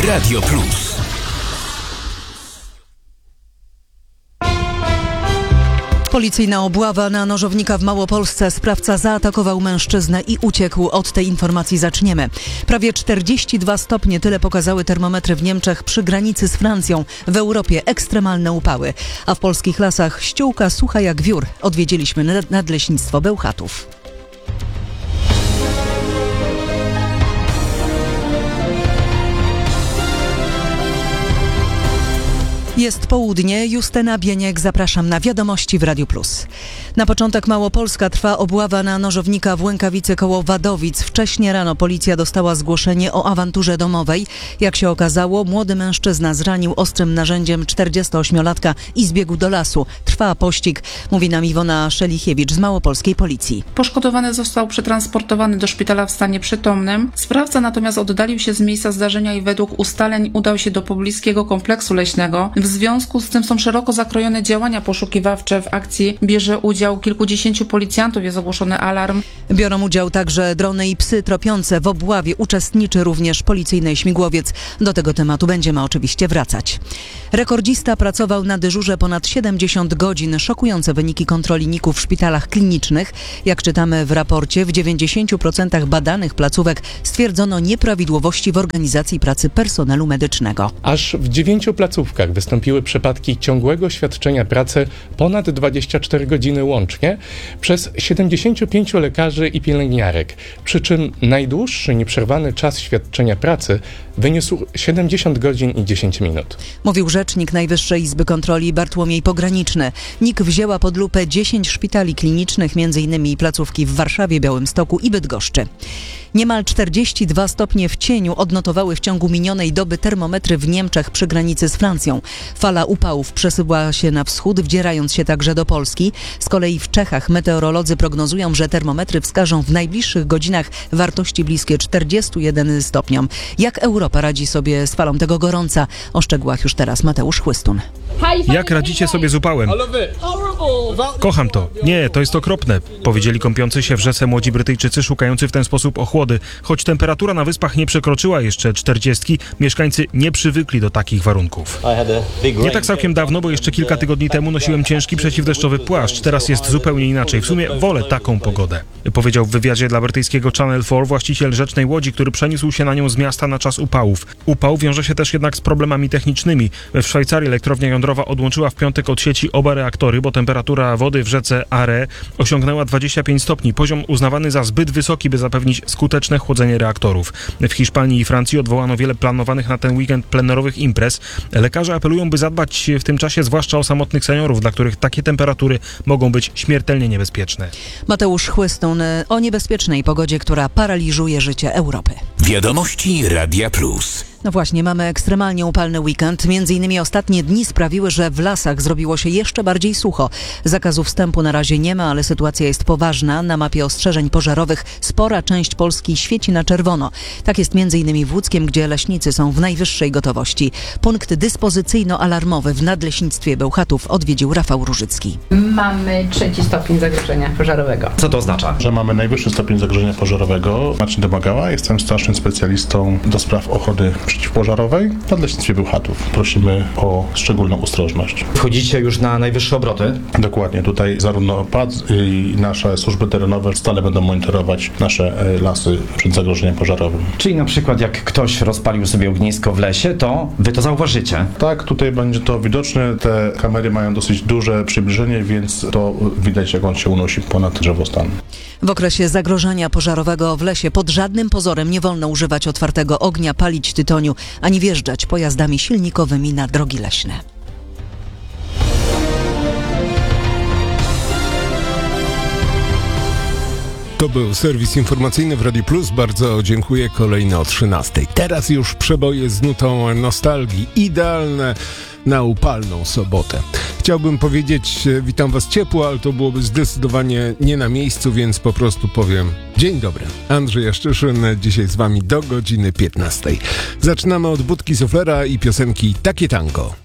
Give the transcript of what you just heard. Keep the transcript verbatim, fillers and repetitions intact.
Radio Plus. Policyjna obława na nożownika w Małopolsce. Sprawca zaatakował mężczyznę i uciekł. Od tej informacji zaczniemy. Prawie czterdzieści dwa stopnie, tyle pokazały termometry w Niemczech przy granicy z Francją. W Europie ekstremalne upały, a w polskich lasach ściółka sucha jak wiór. Odwiedziliśmy nadleśnictwo Bełchatów. Jest południe, Justyna Bieniek, zapraszam na Wiadomości w Radiu Plus. Na początek Małopolska, trwa obława na nożownika w Łękawicy koło Wadowic. Wcześnie rano policja dostała zgłoszenie o awanturze domowej. Jak się okazało, młody mężczyzna zranił ostrym narzędziem czterdziestoośmiolatka i zbiegł do lasu. Trwa pościg, mówi nam Iwona Szelichiewicz z Małopolskiej Policji. Poszkodowany został przetransportowany do szpitala w stanie przytomnym. Sprawca natomiast oddalił się z miejsca zdarzenia i według ustaleń udał się do pobliskiego kompleksu leśnego. W związku z tym są szeroko zakrojone działania poszukiwawcze. W akcji bierze udział kilkudziesięciu policjantów, jest ogłoszony alarm. Biorą udział także drony i psy tropiące. W obławie uczestniczy również policyjny śmigłowiec. Do tego tematu będziemy oczywiście wracać. Rekordzista pracował na dyżurze ponad siedemdziesiąt godzin. Szokujące wyniki kontroli N I K-u w szpitalach klinicznych. Jak czytamy w raporcie, w dziewięćdziesięciu procentach badanych placówek stwierdzono nieprawidłowości w organizacji pracy personelu medycznego. Aż w dziewięciu placówkach wystąpiły przypadki ciągłego świadczenia pracy ponad dwadzieścia cztery godziny łącznie przez siedemdziesięciu pięciu lekarzy i pielęgniarek. Przy czym najdłuższy nieprzerwany czas świadczenia pracy wyniósł siedemdziesiąt godzin i dziesięć minut. Mówił rzecznik Najwyższej Izby Kontroli Bartłomiej Pograniczny. N I K wzięła pod lupę dziesięć szpitali klinicznych, między innymi placówki w Warszawie, Białymstoku i Bydgoszczy. Niemal czterdzieści dwa stopnie w cieniu odnotowały w ciągu minionej doby termometry w Niemczech przy granicy z Francją. Fala upałów przesyła się na wschód, wdzierając się także do Polski. Z kolei w Czechach meteorolodzy prognozują, że termometry wskażą w najbliższych godzinach wartości bliskie czterdziestu jeden stopniom. Jak Europa radzi sobie z falą tego gorąca? O szczegółach już teraz Mateusz Chłystun. Jak radzicie sobie z upałem? Kocham to. Nie, to jest okropne, powiedzieli kąpiący się w rzece młodzi Brytyjczycy szukający w ten sposób ochłody. Choć temperatura na wyspach nie przekroczyła jeszcze czterdziestki, mieszkańcy nie przywykli do takich warunków. Nie tak całkiem dawno, bo jeszcze kilka tygodni temu nosiłem ciężki przeciwdeszczowy płaszcz. Teraz jest zupełnie inaczej. W sumie wolę taką pogodę, powiedział w wywiadzie dla brytyjskiego Channel cztery właściciel rzecznej łodzi, który przeniósł się na nią z miasta na czas upałów. Upał wiąże się też jednak z problemami technicznymi. W Szwajcarii elektrownia jądrowa odłączyła w piątek od sieci oba reaktory, bo temperatura wody w rzece Are osiągnęła dwadzieścia pięć stopni. Poziom uznawany za zbyt wysoki, by zapewnić skuteczne chłodzenie reaktorów. W Hiszpanii i Francji odwołano wiele planowanych na ten weekend plenerowych imprez. Lekarze apelują, by zadbać w tym czasie zwłaszcza o samotnych seniorów, dla których takie temperatury mogą być śmiertelnie niebezpieczne. Mateusz Chłystun o niebezpiecznej pogodzie, która paraliżuje życie Europy. Wiadomości Radia Plus. No właśnie, mamy ekstremalnie upalny weekend. Między innymi ostatnie dni sprawiły, że w lasach zrobiło się jeszcze bardziej sucho. Zakazu wstępu na razie nie ma, ale sytuacja jest poważna. Na mapie ostrzeżeń pożarowych spora część Polski świeci na czerwono. Tak jest między innymi w Łódzkiem, gdzie leśnicy są w najwyższej gotowości. Punkt dyspozycyjno-alarmowy w Nadleśnictwie Bełchatów odwiedził Rafał Różycki. Mamy trzeci stopień zagrożenia pożarowego. Co to oznacza? Że mamy najwyższy stopień zagrożenia pożarowego. Marcin Domagała, jestem starszym specjalistą do spraw ochrony przeciwpożarowej w Nadleśnictwie Bełchatów. Prosimy o szczególną ostrożność. Wchodzicie już na najwyższe obroty? Dokładnie. Tutaj zarówno P A D i nasze służby terenowe stale będą monitorować nasze lasy przed zagrożeniem pożarowym. Czyli na przykład jak ktoś rozpalił sobie ognisko w lesie, to wy to zauważycie? Tak, tutaj będzie to widoczne. Te kamery mają dosyć duże przybliżenie, więc to widać, jak on się unosi ponad drzewostan. W okresie zagrożenia pożarowego w lesie pod żadnym pozorem nie wolno używać otwartego ognia, palić tytoniu, ani wjeżdżać pojazdami silnikowymi na drogi leśne. To był serwis informacyjny w Radiu Plus. Bardzo dziękuję. Kolejny o trzynastej. Teraz już przeboje z nutą nostalgii. Idealne na upalną sobotę. Chciałbym powiedzieć, witam was ciepło, ale to byłoby zdecydowanie nie na miejscu, więc po prostu powiem dzień dobry. Andrzej Jaszczyszyn, dzisiaj z wami do godziny piętnastej. Zaczynamy od budki suflera i piosenki Takie Tango.